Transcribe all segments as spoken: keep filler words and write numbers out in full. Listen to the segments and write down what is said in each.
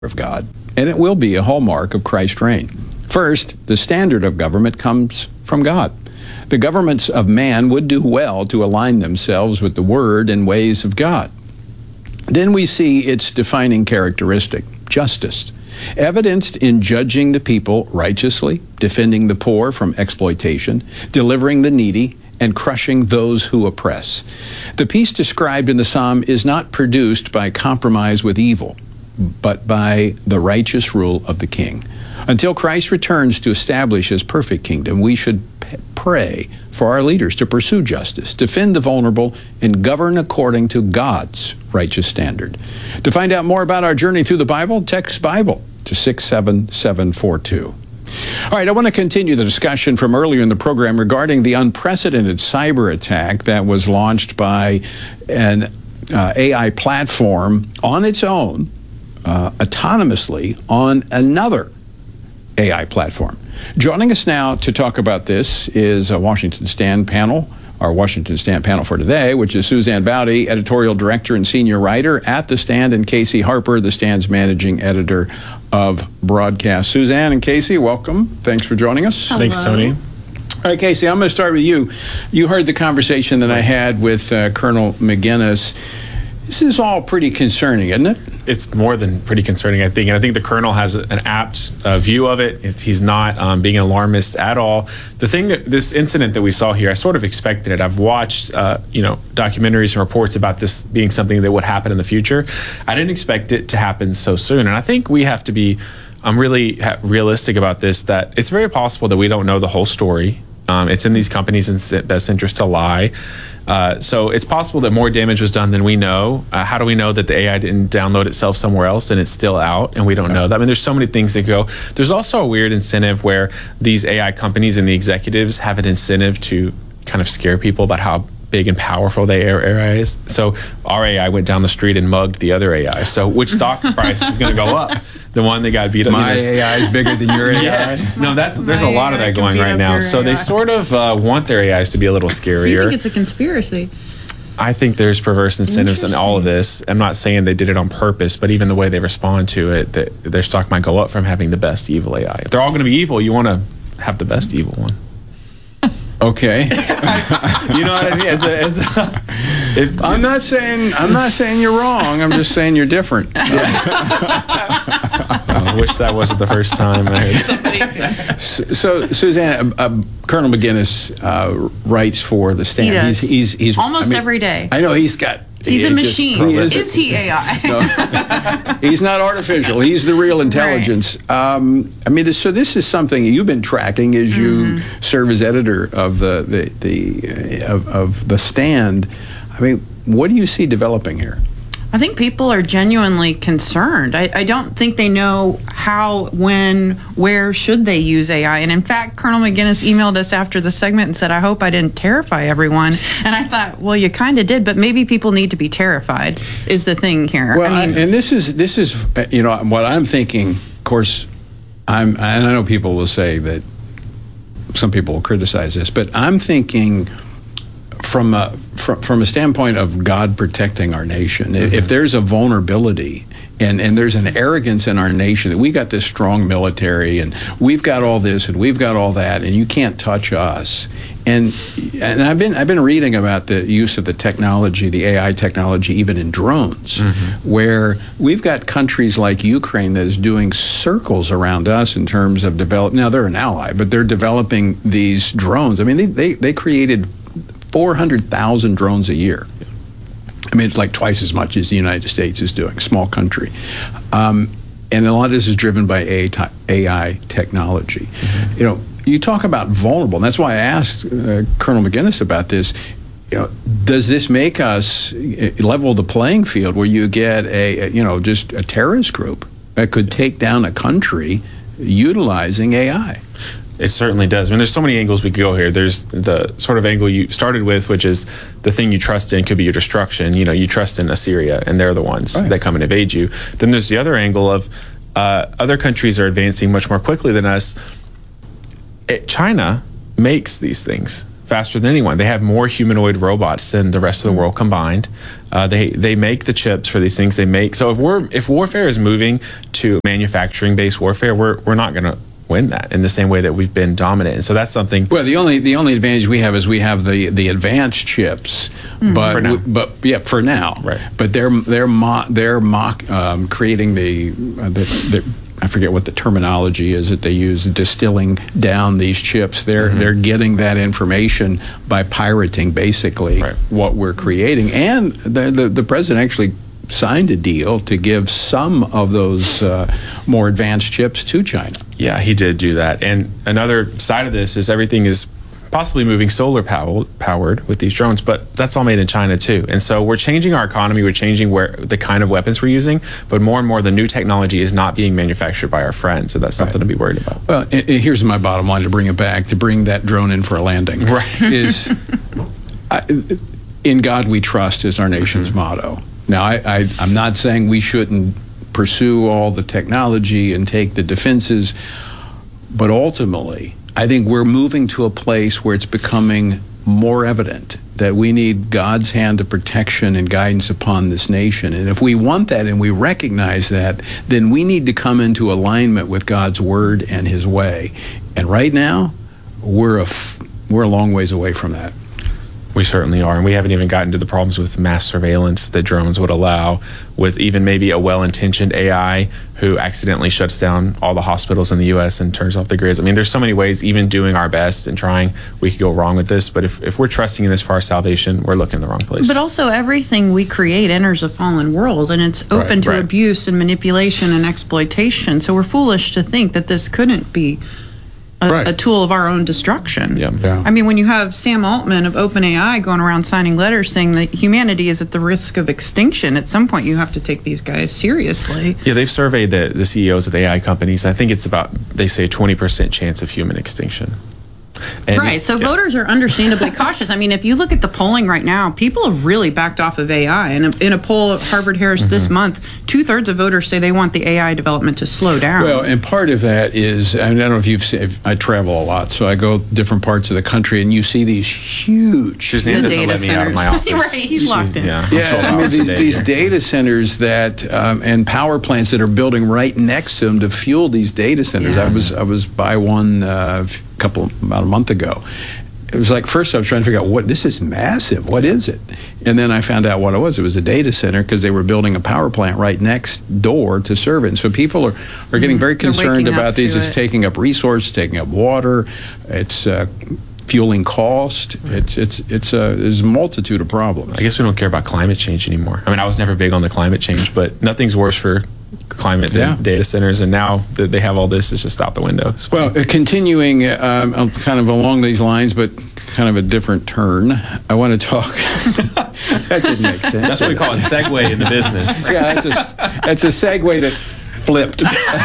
of God, and it will be a hallmark of Christ's reign. First, the standard of government comes from God. The governments of man would do well to align themselves with the word and ways of God. Then we see its defining characteristic, justice, evidenced in judging the people righteously, defending the poor from exploitation, delivering the needy, and crushing those who oppress. The peace described in the psalm is not produced by compromise with evil, but by the righteous rule of the king. Until Christ returns to establish his perfect kingdom, we should p- pray for our leaders to pursue justice, defend the vulnerable, and govern according to God's righteous standard. To find out more about our journey through the Bible, text Bible to six seven seven four two. All right, I want to continue the discussion from earlier in the program regarding the unprecedented cyber attack that was launched by an uh, A I platform on its own, uh, autonomously on another A I platform. Joining us now to talk about this is a Washington Stand panel, our Washington Stand panel for today, which is Suzanne Baude, editorial director and senior writer at The Stand, and Casey Harper, The Stand's managing editor of broadcast. Suzanne and Casey, welcome. Thanks for joining us. Hello. Thanks, Tony. All right, Casey, I'm going to start with you. You heard the conversation that I had with uh, Colonel McGinnis. This is all pretty concerning, isn't it? It's more than pretty concerning, I think. And I think the colonel has an apt uh, view of it. it he's not um, being alarmist at all. The thing that this incident that we saw here, I sort of expected it. I've watched, uh, you know, documentaries and reports about this being something that would happen in the future. I didn't expect it to happen so soon. And I think we have to be um, really ha- realistic about this, that it's very possible that we don't know the whole story. Um, it's in these companies' best interest to lie. Uh, so it's possible that more damage was done than we know. Uh, how do we know that the A I didn't download itself somewhere else and it's still out and we don't know that? I mean, there's so many things that go. There's also a weird incentive where these A I companies and the executives have an incentive to kind of scare people about how big and powerful their A I is. So our A I went down the street and mugged the other A I. So which stock price is going to go up? The one that got beat up. My you know, A I is bigger than your A I. Yes. No, that's there's My a lot of A I that can going beat right up now. your So A I. they sort of uh, want their A Is to be a little scarier. So you think it's a conspiracy? I think there's perverse incentives in all of this. I'm not saying they did it on purpose, but even the way they respond to it, that their stock might go up from having the best evil A I. If they're all going to be evil, you want to have the best evil one. Okay. You know what I mean? As a, as a, if, I'm not saying I'm not saying you're wrong. I'm just saying you're different. I wish that wasn't the first time I heard. So, Suzanne, uh, uh, Colonel McGinnis uh, writes for The Stand. He does. He's, he's, he's Almost I mean, every day. I know he's got. He's he a just- machine. he Is, is- he A I? No. He's not artificial. He's the real intelligence. Um, I mean, this, so this is something you've been tracking as you Mm-hmm. serve as editor of the the, the uh, of, of The Stand. I mean, what do you see developing here? I think people are genuinely concerned. I, I don't think they know how, when, where should they use A I. And in fact, Colonel McGinnis emailed us after the segment and said, I hope I didn't terrify everyone. And I thought, well, you kind of did, but maybe people need to be terrified is the thing here. Well, I mean, and this is this is uh, you know what I'm thinking. Of course, I'm and I know people will say that some people will criticize this, but I'm thinking from a from, from a standpoint of God protecting our nation. Mm-hmm. If there's a vulnerability and and there's an arrogance in our nation that we got this strong military and we've got all this and we've got all that and you can't touch us. And and I've been I've been reading about the use of the technology, the A I technology, even in drones, mm-hmm. where we've got countries like Ukraine that is doing circles around us in terms of develop. Now they're an ally, but they're developing these drones. I mean, they they, they created four hundred thousand drones a year. I mean, it's like twice as much as the United States is doing, small country. Um, and a lot of this is driven by A I technology. Mm-hmm. You know, you talk about vulnerable, and that's why I asked uh, Colonel McGinnis about this. You know, does this make us level the playing field where you get a, a you know, just a terrorist group that could take down a country utilizing A I? It certainly does. I mean, there's so many angles we could go here. There's the sort of angle you started with, which is the thing you trust in could be your destruction. You know, you trust in Assyria, and they're the ones right. that come and invade you. Then there's the other angle of uh, other countries are advancing much more quickly than us. It, China makes these things. faster than anyone. They have more humanoid robots than the rest of the world combined. Uh, they they make the chips for these things. They make so if we're if warfare is moving to manufacturing based warfare, we're we're not going to win that in the same way that we've been dominant. And so that's something. Well, the only the only advantage we have is we have the the advanced chips, mm. but for now. We, but yeah, for now. Right. But they're they're mo- they're mock um, creating the, uh, the, the I forget what the terminology is that they use, distilling down these chips. They're mm-hmm. they're getting that information by pirating basically right. what we're creating. And the, the the president actually signed a deal to give some of those uh, more advanced chips to China. Yeah, he did do that. And another side of this is everything is possibly moving solar pow- powered with these drones, but that's all made in China too. And so we're changing our economy, we're changing where the kind of weapons we're using, but more and more the new technology is not being manufactured by our friends, so that's something right. to be worried about. Well, it, it, here's my bottom line to bring it back, to bring that drone in for a landing. Right. Is I, in God we trust is our nation's mm-hmm. motto. Now, I, I, I'm not saying we shouldn't pursue all the technology and take the defenses, but ultimately, I think we're moving to a place where it's becoming more evident that we need God's hand of protection and guidance upon this nation. And if we want that and we recognize that, then we need to come into alignment with God's word and his way. And right now, we're a, f- we're a long ways away from that. We certainly are, and we haven't even gotten to the problems with mass surveillance that drones would allow, with even maybe a well-intentioned A I who accidentally shuts down all the hospitals in the U S and turns off the grids. I mean, there's so many ways, even doing our best and trying, we could go wrong with this. But if, if we're trusting in this for our salvation, we're looking in the wrong place. But also, everything we create enters a fallen world, and it's open right, to right. abuse and manipulation and exploitation. So we're foolish to think that this couldn't be A, right. a tool of our own destruction. Yeah. Yeah. I mean, when you have Sam Altman of OpenAI going around signing letters saying that humanity is at the risk of extinction, at some point you have to take these guys seriously. Yeah, they've surveyed the, the C E Os of A I companies. I think it's about, they say, twenty percent chance of human extinction. And, right, so yeah. voters are understandably cautious. I mean, if you look at the polling right now, people have really backed off of A I. And in a poll at Harvard-Harris mm-hmm. this month, two-thirds of voters say they want the A I development to slow down. Well, and part of that is, I, mean, I don't know if you've seen, if I travel a lot, so I go different parts of the country, and you see these huge... Suzanne doesn't let me out of my office. Right, he's she, locked in. Yeah, Yeah, I mean, these, these data centers that, um, and power plants that are building right next to them to fuel these data centers. Yeah. I was I was by one uh, a couple, about a month ago. It was like, first I was trying to figure out, what, this is massive, what is it? And then I found out what it was. It was a data center because they were building a power plant right next door to serve it. And so people are, are getting very They're concerned waking up about these. to It's it. taking up resources, taking up water, it's uh, fueling cost. It's, it's, it's a, there's a multitude of problems. I guess we don't care about climate change anymore. I mean, I was never big on the climate change, but nothing's worse for climate than Yeah. data centers. And now that they have all this, it's just out the window. It's Well, uh, continuing um, uh, kind of along these lines, but kind of a different turn, I want to talk. That didn't make sense. That's what we call a segue in the business. Yeah, that's a, that's a segue that flipped.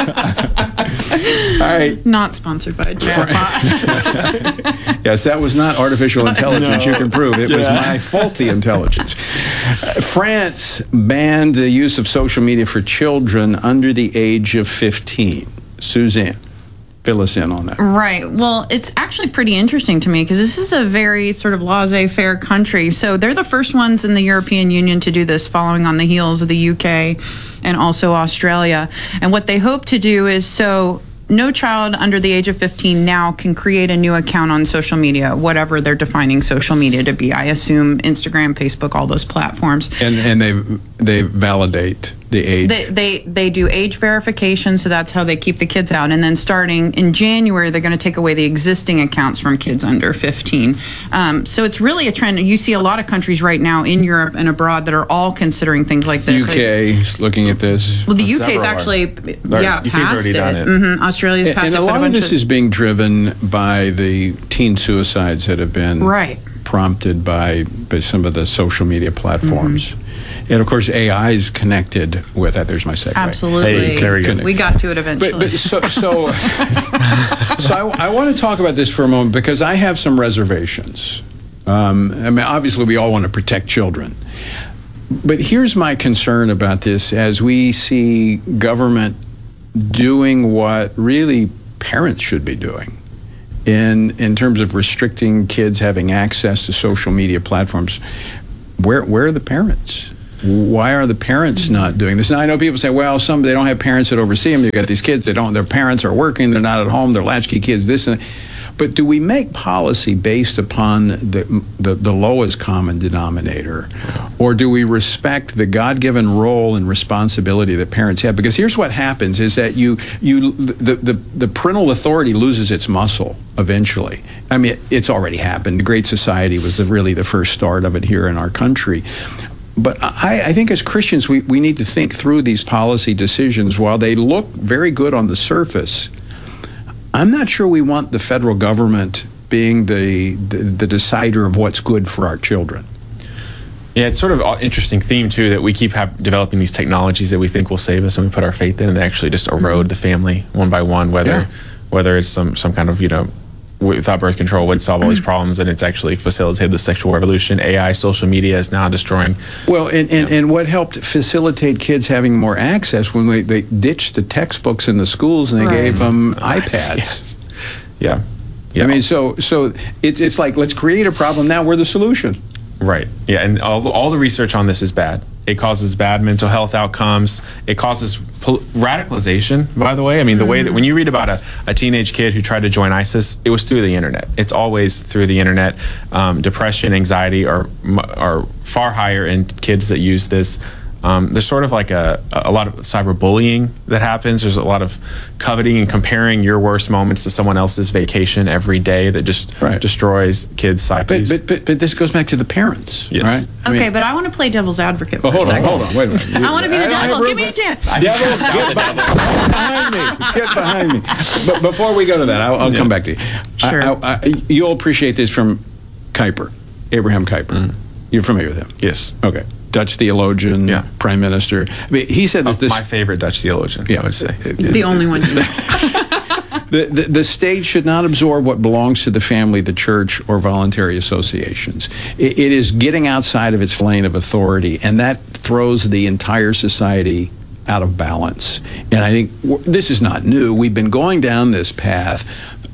All right. Not sponsored by Chatbot. Yes, that was not artificial intelligence. No. You can prove it was Yeah. my faulty intelligence. Uh, France banned the use of social media for children under the age of fifteen. Suzanne, fill us in on that. Right. Well, it's actually pretty interesting to me because this is a very sort of laissez-faire country. So they're the first ones in the European Union to do this, following on the heels of the U K and also Australia. And what they hope to do is so no child under the age of fifteen now can create a new account on social media, whatever they're defining social media to be. I assume Instagram, Facebook, all those platforms. And and they they validate the age. They, they they do age verification, so that's how they keep the kids out. And then starting in January, they're going to take away the existing accounts from kids under fifteen. Um, so it's really a trend. You see a lot of countries right now in Europe and abroad that are all considering things like this. U K is looking at this. Well, the U K's Several are. actually, Or yeah, U K's passed already it. done it. Mm-hmm. Australia's And, passed and it. a but lot of bunch this is being driven by the teen suicides that have been Right. prompted by, by some of the social media platforms. Mm-hmm. And of course, A I is connected with that. There's my segue. Absolutely. Hey, there we go. We got to it eventually. But, but so, so, so I, I want to talk about this for a moment because I have some reservations. Um, I mean, obviously, we all want to protect children. But here's my concern about this as we see government doing what really parents should be doing. in in terms of restricting kids having access to social media platforms. Where where are the parents? Why are the parents not doing this? Now, I know people say, well, some they don't have parents that oversee them. They've got these kids. They don't. Their parents are working. They're not at home. They're latchkey kids. This and that. But do we make policy based upon the, the the lowest common denominator, or do we respect the God-given role and responsibility that parents have? Because here's what happens: is that you you the the, the parental authority loses its muscle eventually. I mean, it's already happened. The Great Society was the, really the first start of it here in our country. But I, I think as Christians, we, we need to think through these policy decisions. While they look very good on the surface, I'm not sure we want the federal government being the, the, the decider of what's good for our children. Yeah, it's sort of an interesting theme, too, that we keep have, developing these technologies that we think will save us and we put our faith in, and they actually just erode the family one by one, whether yeah. whether it's some, some kind of, you know, without birth control would solve all these problems, and it's actually facilitated the sexual revolution. A I, social media is now destroying. Well, and, and, and what helped facilitate kids having more access when we, they ditched the textbooks in the schools and they right. gave them iPads. Yes. Yeah. yeah. I mean, so so it's it's like, let's create a problem now. We're the solution. Right. Yeah, and all the, all the research on this is bad. It causes bad mental health outcomes. It causes pol- radicalization, by the way. I mean, the mm-hmm. way that when you read about a, a teenage kid who tried to join ISIS, it was through the internet. It's always through the internet. Um, depression, anxiety are are far higher in kids that use this. Um, there's sort of like a, a lot of cyberbullying that happens. There's a lot of coveting and comparing your worst moments to someone else's vacation every day that just right. destroys kids' psyches. But, but, but, but this goes back to the parents, yes. right? Okay, I mean, but I want to play devil's advocate well, for hold a on, second. hold on, wait a minute. I want to be the I, devil. I, Give me a chance. Devil, get behind me. Get behind me. But before we go to that, I'll, I'll yeah. come back to you. Sure. I, I, I, you'll appreciate this from Kuyper, Abraham Kuyper. Mm. You're familiar with him? Yes. Okay. Dutch theologian, yeah. prime minister. I mean, he said oh, that this. My favorite Dutch theologian, yeah, I would say. The only one. the, the, the state should not absorb what belongs to the family, the church, or voluntary associations. It, it is getting outside of its lane of authority, and that throws the entire society out of balance. And I think w- this is not new. We've been going down this path.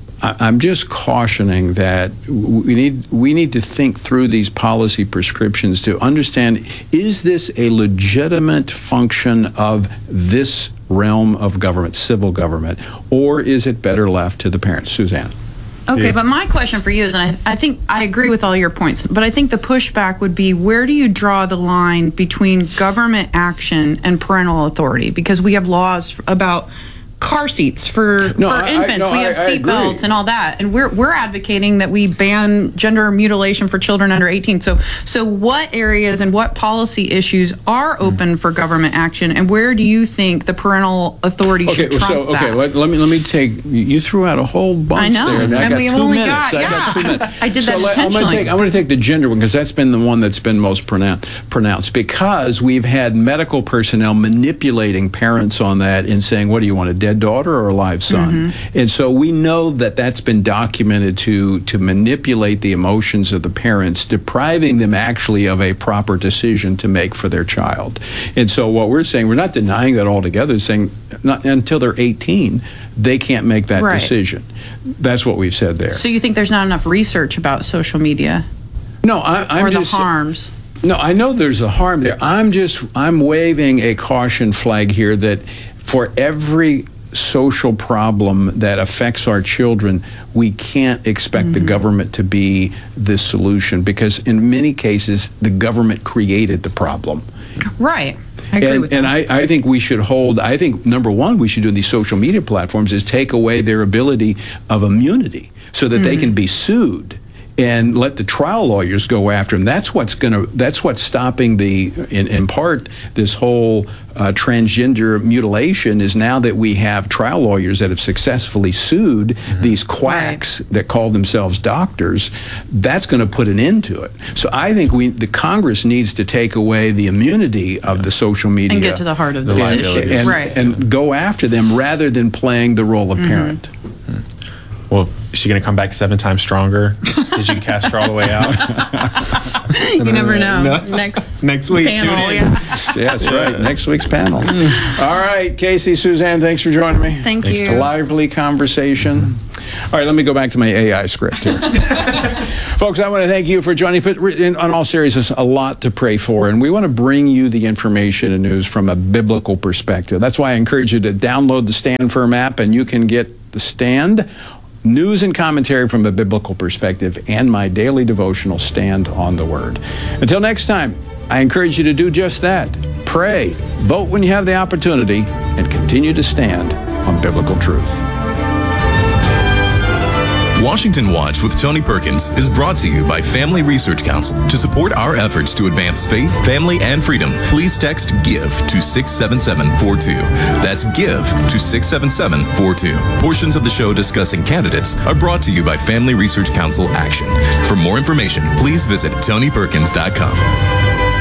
I'm just cautioning that we need we need to think through these policy prescriptions to understand, is this a legitimate function of this realm of government, civil government, or is it better left to the parents? Suzanne. Okay, yeah. but my question for you is, and I, I think I agree with all your points, but I think the pushback would be, where do you draw the line between government action and parental authority? Because we have laws about car seats for, no, for I, infants. I, no, we have seat belts and all that, and we're we're advocating that we ban gender mutilation for children under eighteen. So so what areas and what policy issues are open mm. for government action, and where do you think the parental authority okay, should trump so, okay, that? Let, let me let me take. You threw out a whole bunch I know, there, and, and I got we two only minutes. got, I yeah. got two minutes. I did so that let, intentionally. I'm going to take. I'm going to take the gender one because that's been the one that's been most pronounced. Pronounced because we've had medical personnel manipulating parents on that and saying, "What do you want, a dead daughter or a live son?" Mm-hmm. And so we know that that's been documented to to manipulate the emotions of the parents, depriving them actually of a proper decision to make for their child. And so what we're saying, we're not denying that altogether, saying not until they're eighteen, they can't make that right. decision. That's what we've said there. So you think there's not enough research about social media? No, I, I'm or just... the harms? No, I know there's a harm there. I'm just, I'm waving a caution flag here that for every social problem that affects our children, we can't expect mm-hmm. the government to be the solution, because in many cases, the government created the problem. Right. I agree and with and that. I, I think we should hold, I think, number one, we should do these social media platforms is take away their ability of immunity so that mm-hmm. they can be sued and let the trial lawyers go after them. That's what's going to, that's what's stopping the, in, in part, this whole uh, transgender mutilation is now that we have trial lawyers that have successfully sued mm-hmm. these quacks right. that call themselves doctors. That's going to put an end to it. So I think we, the Congress needs to take away the immunity of yeah. the social media. And get to the heart of the and, issue. And, right. and go after them rather than playing the role of mm-hmm. parent. Well, is she going to come back seven times stronger? Did you cast her all the way out? You never know. No. Next next week. panel, tune in. yeah. Yeah, that's right. Next week's panel. All right, Casey, Suzanne, thanks for joining me. Thank Thanks you. to Lively conversation. All right, let me go back to my A I script here. Folks, I want to thank you for joining. But in, on all seriousness, a lot to pray for, and we want to bring you the information and news from a biblical perspective. That's why I encourage you to download the Stand Firm app, and you can get the Stand news and commentary from a biblical perspective and my daily devotional Stand on the Word. Until next time, I encourage you to do just that. Pray, vote when you have the opportunity, and continue to stand on biblical truth. Washington Watch with Tony Perkins is brought to you by Family Research Council. To support our efforts to advance faith, family, and freedom, please text GIVE to six seven seven four two. That's GIVE to six seven seven four two. Portions of the show discussing candidates are brought to you by Family Research Council Action. For more information, please visit tony perkins dot com.